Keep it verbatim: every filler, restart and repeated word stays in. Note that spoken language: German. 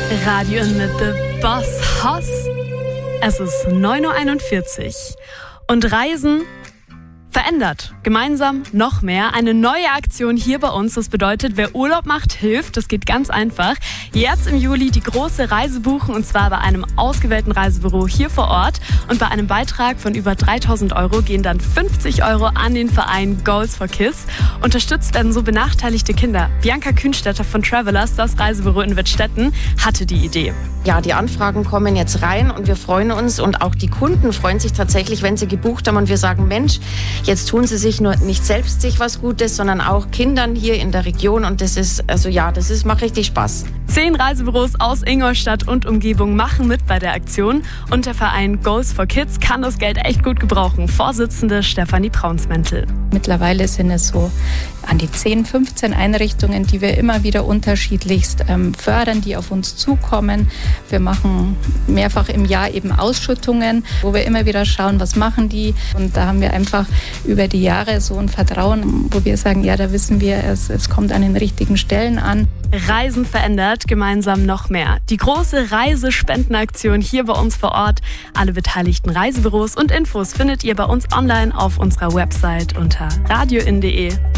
Radio in mit The Boss Hoss. Es ist neun Uhr einundvierzig und Reisen verändert. Gemeinsam noch mehr. Eine neue Aktion hier bei uns. Das bedeutet, wer Urlaub macht, hilft. Das geht ganz einfach. Jetzt im Juli die große Reise buchen und zwar bei einem ausgewählten Reisebüro hier vor Ort. Und bei einem Beitrag von über dreitausend Euro gehen dann fünfzig Euro an den Verein Goals for Kids. Unterstützt werden so benachteiligte Kinder. Bianca Kühnstetter von Travelers, das Reisebüro in Wittstetten, hatte die Idee. Ja, die Anfragen kommen jetzt rein und wir freuen uns und auch die Kunden freuen sich tatsächlich, wenn sie gebucht haben und wir sagen, Mensch, jetzt tun sie sich nur nicht selbst sich was Gutes, sondern auch Kindern hier in der Region und das ist, also ja, das ist, macht richtig Spaß. Zehn Reisebüros aus Ingolstadt und Umgebung machen mit bei der Aktion und der Verein Goals for Kids kann das Geld echt gut gebrauchen. Vorsitzende Stefanie Braunsmäntel. Mittlerweile sind es so an die zehn, fünfzehn Einrichtungen, die wir immer wieder unterschiedlichst ähm, fördern, die auf uns zukommen. Wir machen mehrfach im Jahr eben Ausschüttungen, wo wir immer wieder schauen, was machen die. Und da haben wir einfach über die Jahre so ein Vertrauen, wo wir sagen, ja, da wissen wir, es, es kommt an den richtigen Stellen an. Reisen verändert, gemeinsam noch mehr. Die große Reisespendenaktion hier bei uns vor Ort. Alle beteiligten Reisebüros und Infos findet ihr bei uns online auf unserer Website unter radio in punkt de.